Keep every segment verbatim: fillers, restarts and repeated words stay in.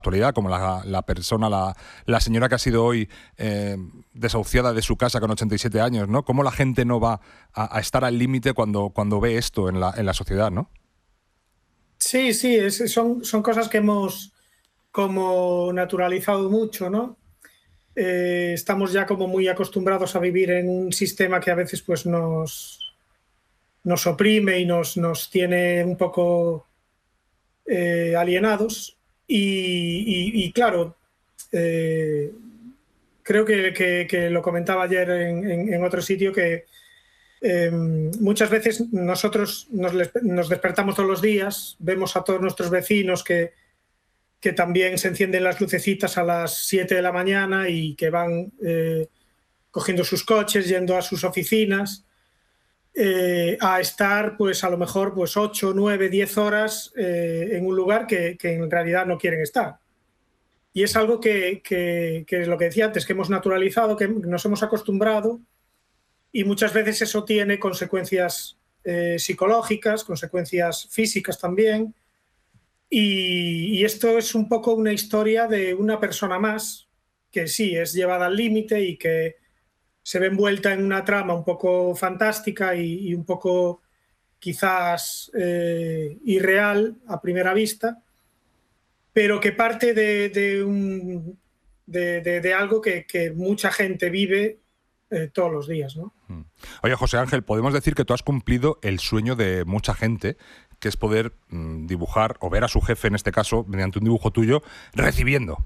actualidad, como la, la persona, la, la señora que ha sido hoy eh, desahuciada de su casa con ochenta y siete años, ¿no? Cómo la gente no va a, a estar al límite cuando, cuando ve esto en la, en la sociedad, ¿no? Sí, sí, es, son, son cosas que hemos como naturalizado mucho, ¿no? Eh, estamos ya como muy acostumbrados a vivir en un sistema que a veces pues nos, nos oprime y nos, nos tiene un poco eh, alienados y, y, y claro, eh, creo que, que, que, lo comentaba ayer en, en, en otro sitio que eh, muchas veces nosotros nos, nos despertamos todos los días, vemos a todos nuestros vecinos que, que también se encienden las lucecitas a las siete de la mañana y que van eh, cogiendo sus coches, yendo a sus oficinas, eh, a estar pues a lo mejor pues ocho, nueve, diez horas eh, en un lugar que, que en realidad no quieren estar. Y es algo que, que, que es lo que decía antes, que hemos naturalizado, que nos hemos acostumbrado y muchas veces eso tiene consecuencias eh, psicológicas, consecuencias físicas también. Y, y esto es un poco una historia de una persona más que sí, es llevada al límite y que se ve envuelta en una trama un poco fantástica y, y un poco quizás eh, irreal a primera vista, pero que parte de, de, un, de, de, de algo que, que mucha gente vive eh, todos los días, ¿no? Oye, José Ángel, podemos decir que tú has cumplido el sueño de mucha gente, que es poder mmm, dibujar o ver a su jefe, en este caso, mediante un dibujo tuyo, recibiendo.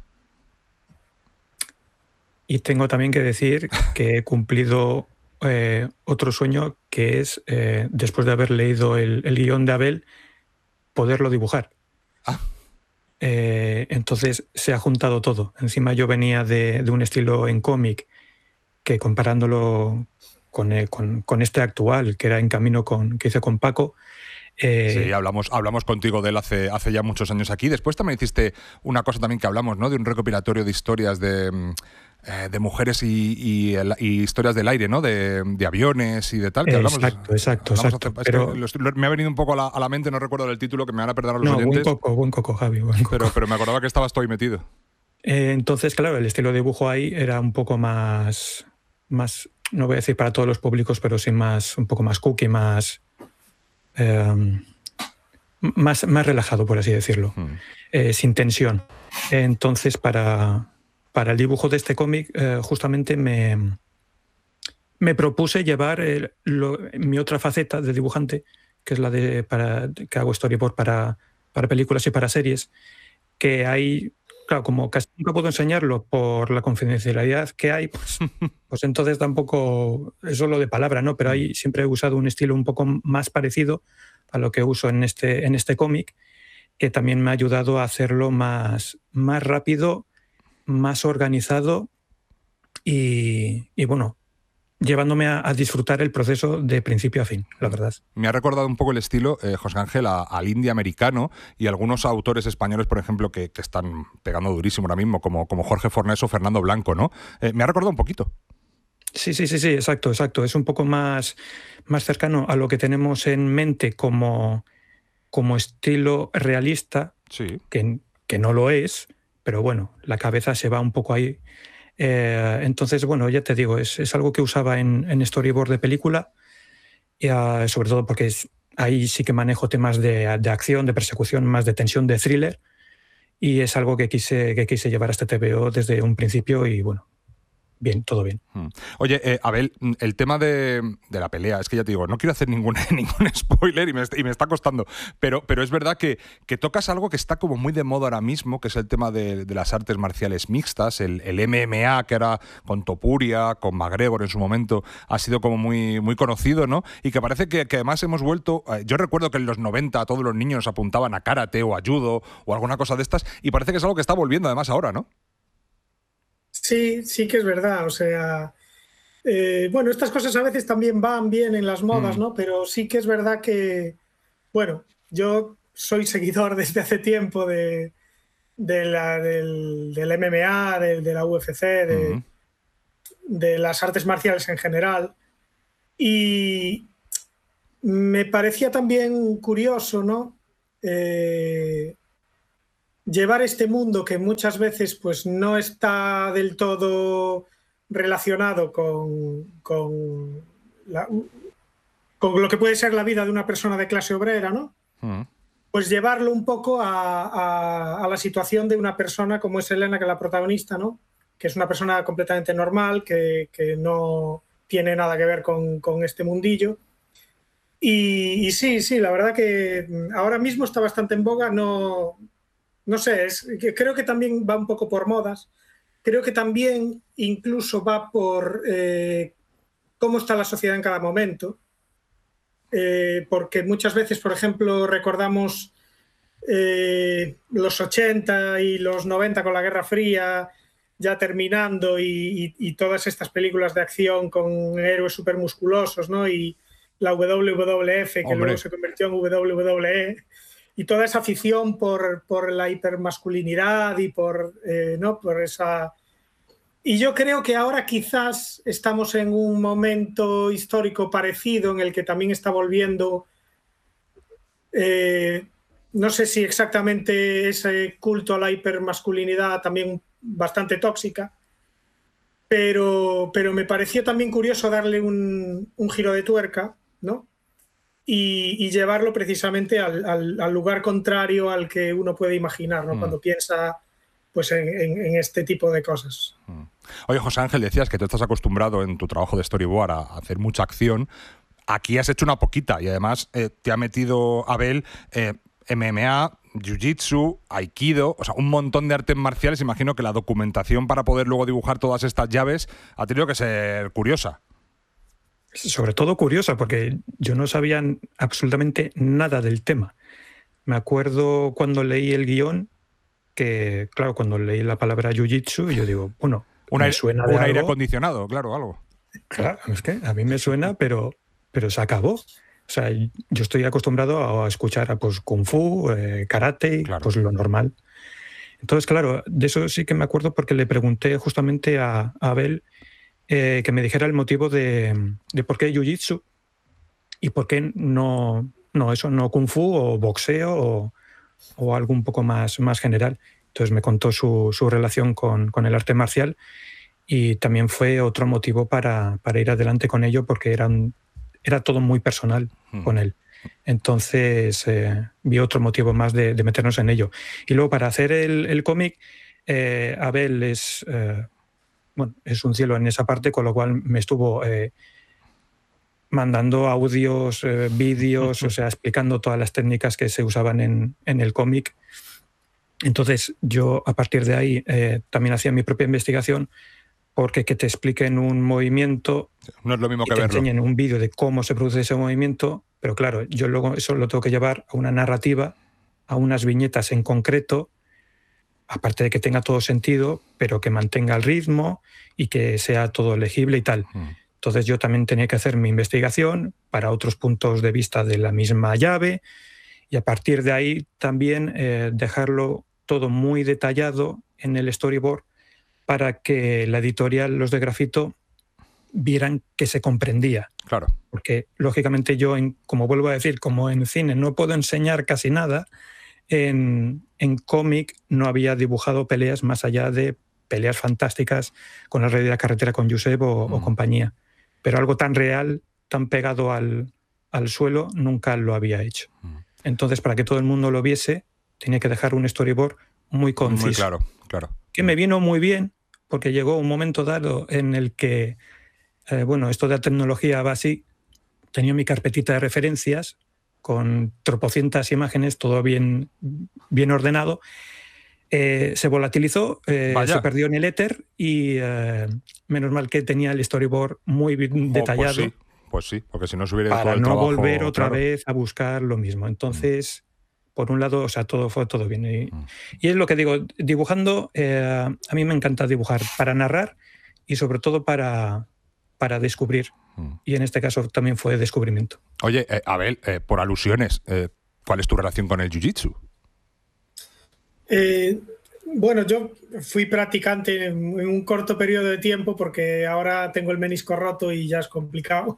Y tengo también que decir que he cumplido eh, otro sueño, que es, eh, después de haber leído el, el guión de Abel, poderlo dibujar. Ah. Eh, entonces se ha juntado todo. Encima yo venía de, de un estilo en cómic que, comparándolo con, eh, con, con este actual, que era En Camino, con, que hice con Paco. Eh... Sí, hablamos, hablamos contigo de él hace, hace ya muchos años aquí. Después también hiciste una cosa también que hablamos, ¿no? De un recopilatorio de historias de, eh, de mujeres y, y, y historias del aire, ¿no? De, de aviones y de tal. Que hablamos, exacto, exacto, hablamos exacto. Hace, pero... es que lo, me ha venido un poco a la, a la mente, no recuerdo el título, que me van a perdonar los no, oyentes. Buen coco, buen coco, Javi, buen coco. Pero, pero me acordaba que estabas tú ahí metido. Eh, entonces, claro, el estilo de dibujo ahí era un poco más, más, no voy a decir para todos los públicos, pero sí más, un poco más cookie, más... Eh, Más, más relajado, por así decirlo, hmm. eh, sin tensión. Entonces, para, para el dibujo de este cómic, eh, justamente me, me propuse llevar el, lo, mi otra faceta de dibujante, que es la de para, que hago storyboard para, para películas y para series, que hay, claro, como casi nunca puedo enseñarlo por la confidencialidad que hay, pues, pues entonces tampoco es solo de palabra, ¿no? Pero ahí siempre he usado un estilo un poco más parecido a lo que uso en este, en este cómic, que también me ha ayudado a hacerlo más, más rápido, más organizado y, y bueno, llevándome a, a disfrutar el proceso de principio a fin, la verdad. Me ha recordado un poco el estilo, eh, José Ángel, a, al indie americano y algunos autores españoles, por ejemplo, que, que están pegando durísimo ahora mismo, como, como Jorge Fornés o Fernando Blanco, ¿no? Eh, me ha recordado un poquito. Sí, sí, sí, sí, exacto, exacto. Es un poco más, más cercano a lo que tenemos en mente como, como estilo realista, sí. que, que no lo es, pero bueno, la cabeza se va un poco ahí. Eh, entonces, bueno, ya te digo, es, es algo que usaba en, en storyboard de película, y, uh, sobre todo porque es, ahí sí que manejo temas de, de acción, de persecución, más de tensión, de thriller, y es algo que quise, que quise llevar a este T V O desde un principio y bueno, bien, todo bien. Oye, eh, Abel, el tema de, de la pelea, es que ya te digo, no quiero hacer ningún, ningún spoiler y me, y me está costando, pero, pero es verdad que, que tocas algo que está como muy de moda ahora mismo, que es el tema de, de las artes marciales mixtas, el, el M M A, que era con Topuria, con McGregor en su momento, ha sido como muy, muy conocido, ¿no? Y que parece que, que además hemos vuelto, eh, yo recuerdo que en los noventa todos los niños apuntaban a karate o a judo o alguna cosa de estas, y parece que es algo que está volviendo además ahora, ¿no? Sí, sí que es verdad, o sea, eh, bueno, estas cosas a veces también van bien en las modas, mm. ¿no? Pero sí que es verdad que, bueno, yo soy seguidor desde hace tiempo de, de la, del, del M M A, de, de la U F C, de, mm. de las artes marciales en general, y me parecía también curioso, ¿no? Eh, llevar este mundo que muchas veces pues, no está del todo relacionado con, con, la, con lo que puede ser la vida de una persona de clase obrera, ¿no? Mm. Pues llevarlo un poco a, a, a la situación de una persona como es Elena, que es la protagonista, ¿no? Que es una persona completamente normal, que, que no tiene nada que ver con, con este mundillo. Y, y sí, sí, la verdad que ahora mismo está bastante en boga. No, no sé, es, creo que también va un poco por modas. Creo que también incluso va por eh, cómo está la sociedad en cada momento. Eh, porque muchas veces, por ejemplo, recordamos eh, los ochenta y los noventa con la Guerra Fría ya terminando y, y, y todas estas películas de acción con héroes súper musculosos, ¿no? Y la W W F, que Hombre. luego se convirtió en W W E, y toda esa afición por, por la hipermasculinidad y por, eh, ¿no? por esa... Y yo creo que ahora quizás estamos en un momento histórico parecido en el que también está volviendo, eh, no sé si exactamente ese culto a la hipermasculinidad también bastante tóxica, pero, pero me pareció también curioso darle un, un giro de tuerca, ¿no? Y, y llevarlo precisamente al, al, al lugar contrario al que uno puede imaginar, ¿no? Mm. Cuando piensa pues, en, en, en este tipo de cosas. Mm. Oye, José Ángel, decías que tú estás acostumbrado en tu trabajo de storyboard a hacer mucha acción. Aquí has hecho una poquita y además eh, te ha metido, Abel, eh, M M A, Jiu-Jitsu, Aikido, o sea, un montón de artes marciales. Imagino que la documentación para poder luego dibujar todas estas llaves ha tenido que ser curiosa. Sobre todo curiosa, porque yo no sabía absolutamente nada del tema. Me acuerdo cuando leí el guión, que claro, cuando leí la palabra Jiu-Jitsu, yo digo, bueno, un me aire, suena de un algo. aire acondicionado, claro, algo. Claro, es que a mí me suena, pero, pero se acabó. O sea, yo estoy acostumbrado a escuchar pues, Kung Fu, eh, Karate, claro. Pues lo normal. Entonces, claro, de eso sí que me acuerdo porque le pregunté justamente a, a Abel eh, que me dijera el motivo de, de por qué Jiu-Jitsu y por qué no, no eso, no Kung Fu o boxeo o, o algo un poco más, más general. Entonces me contó su, su relación con, con el arte marcial y también fue otro motivo para, para ir adelante con ello porque era, un, era todo muy personal mm. con él. Entonces eh, vi otro motivo más de, de meternos en ello. Y luego para hacer el, el cómic, eh, Abel es, eh, bueno, es un cielo en esa parte, con lo cual me estuvo eh, mandando audios, eh, vídeos, o sea, explicando todas las técnicas que se usaban en, en el cómic. Entonces yo a partir de ahí eh, también hacía mi propia investigación, porque que te expliquen un movimiento no es lo mismo y que te verlo. enseñen un vídeo de cómo se produce ese movimiento, pero claro, yo luego eso lo tengo que llevar a una narrativa, a unas viñetas en concreto, aparte de que tenga todo sentido, pero que mantenga el ritmo y que sea todo legible y tal. Mm. Entonces yo también tenía que hacer mi investigación para otros puntos de vista de la misma llave y a partir de ahí también eh, dejarlo todo muy detallado en el storyboard para que la editorial, los de Grafito, vieran que se comprendía. Claro. Porque, lógicamente, yo, en, como vuelvo a decir, como en cine no puedo enseñar casi nada, en, en cómic no había dibujado peleas más allá de peleas fantásticas con el Rey de la Carretera, con Josep o, mm. o compañía. Pero algo tan real, tan pegado al, al suelo, nunca lo había hecho. Mm. Entonces, para que todo el mundo lo viese, tenía que dejar un storyboard muy conciso. Muy claro, claro. Que me vino muy bien, porque llegó un momento dado en el que, eh, bueno, esto de la tecnología va así, tenía mi carpetita de referencias con tropocientas imágenes, todo bien, bien ordenado, eh, se volatilizó, eh, se perdió en el éter y eh, menos mal que tenía el storyboard muy bien detallado. Oh, pues sí, pues sí, porque si no se hubiera para todo el no trabajo, volver otra claro. vez a buscar lo mismo. Entonces... Mm. Por un lado, o sea, todo fue todo bien. Y, mm. y es lo que digo, dibujando, eh, a mí me encanta dibujar para narrar y sobre todo para, para descubrir. Mm. Y en este caso también fue descubrimiento. Oye, eh, Abel, eh, por alusiones, eh, ¿cuál es tu relación con el Jiu-Jitsu? Eh, bueno, yo fui practicante en, en un corto periodo de tiempo porque ahora tengo el menisco roto y ya es complicado.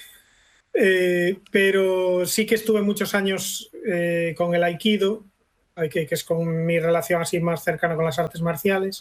Eh, pero sí que estuve muchos años eh, con el Aikido, que, que es con mi relación así más cercana con las artes marciales.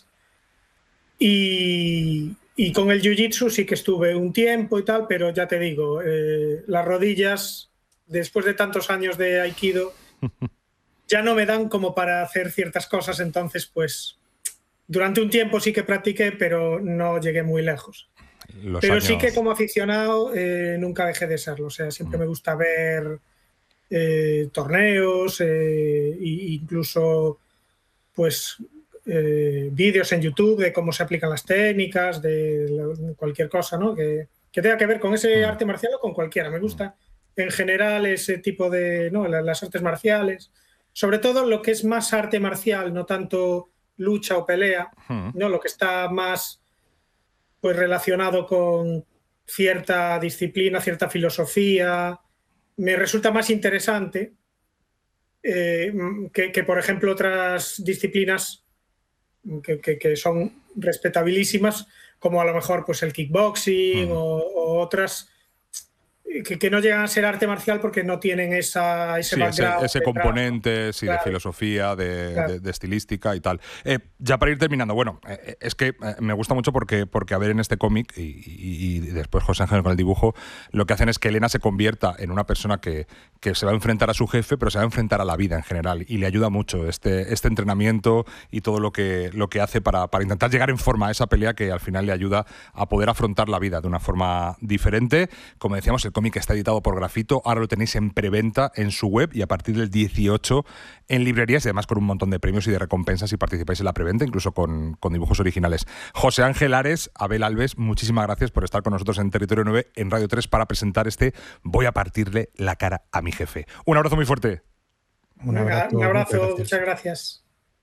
Y, y con el jiu-jitsu sí que estuve un tiempo y tal, pero ya te digo, eh, las rodillas, después de tantos años de aikido, ya no me dan como para hacer ciertas cosas, entonces pues durante un tiempo sí que practiqué, pero no llegué muy lejos. Los pero años... sí que como aficionado eh, nunca dejé de serlo, o sea, siempre mm. me gusta ver eh, torneos, eh, e incluso pues eh, vídeos en YouTube de cómo se aplican las técnicas, de cualquier cosa, ¿no? Que, que tenga que ver con ese mm. arte marcial o con cualquiera. Me gusta mm. en general ese tipo de, ¿no? las artes marciales, sobre todo lo que es más arte marcial, no tanto lucha o pelea, mm. ¿no? Lo que está más pues relacionado con cierta disciplina, cierta filosofía, me resulta más interesante eh, que, que, por ejemplo, otras disciplinas que, que, que son respetabilísimas, como a lo mejor pues, el kickboxing mm. o, o otras que, que no llegan a ser arte marcial porque no tienen esa, ese sí, background. Ese, ese componente sí, claro. de filosofía, de, claro. de, de estilística y tal. Eh, ya para ir terminando, bueno, eh, es que eh, me gusta mucho porque, porque a ver en este cómic y, y, y después José Ángel con el dibujo, lo que hacen es que Elena se convierta en una persona que, que se va a enfrentar a su jefe, pero se va a enfrentar a la vida en general y le ayuda mucho este, este entrenamiento y todo lo que, lo que hace para, para intentar llegar en forma a esa pelea que al final le ayuda a poder afrontar la vida de una forma diferente. Como decíamos, el cómic está editado por Grafito, ahora lo tenéis en preventa en su web y a partir del dieciocho en librerías y además con un montón de premios y de recompensas si participáis en la preventa, incluso con, con dibujos originales. José Ángel Ares, Abel Alves, muchísimas gracias por estar con nosotros en Territorio nueve en Radio tres para presentar este Voy a partirle la cara a mi jefe. Un abrazo muy fuerte. Un abrazo, un abrazo muchas, muchas gracias.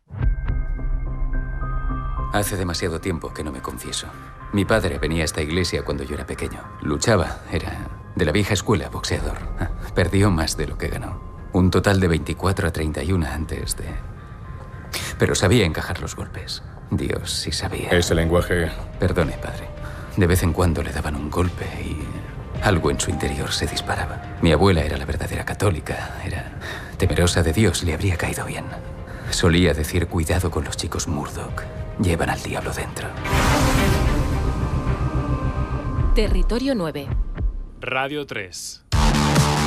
Hace demasiado tiempo que no me confieso. Mi padre venía a esta iglesia cuando yo era pequeño. Luchaba, era de la vieja escuela, boxeador. Perdió más de lo que ganó. Un total de veinticuatro a treinta y uno antes de... Pero sabía encajar los golpes. Dios sí sabía. Ese lenguaje... Perdone, padre. De vez en cuando le daban un golpe y algo en su interior se disparaba. Mi abuela era la verdadera católica. Era temerosa de Dios, le habría caído bien. Solía decir, cuidado con los chicos Murdoch. Llevan al diablo dentro. Territorio nueve. Radio tres.